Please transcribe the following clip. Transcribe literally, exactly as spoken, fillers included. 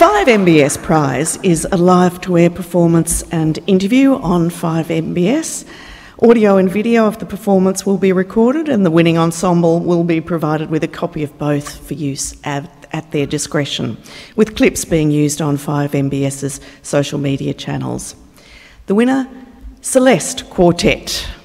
five M B S Prize is a live-to-air performance and interview on five M B S. Audio and video of the performance will be recorded, and the winning ensemble will be provided with a copy of both for use at, at their discretion, with clips being used on five M B S's social media channels. The winner, Celeste Quartet.